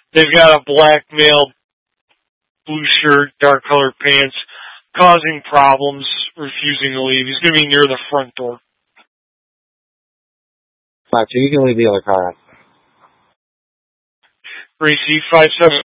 They've got a black male, blue shirt, dark colored pants, causing problems, refusing to leave. He's going to be near the front door. Fletcher, you can leave the other car out. Gracie 57